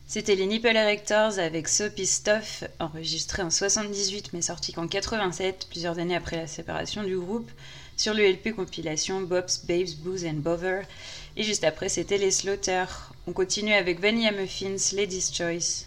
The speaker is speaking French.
C'était les Nipple Erectors avec Soapy Stuff, enregistré en 78 mais sorti qu'en 87, plusieurs années après la séparation du groupe, sur le LP compilation Bob's, Babes, Booze and Bother. Et juste après, c'était les Slaughter. On continue avec Vanilla Muffins, Ladies Choice.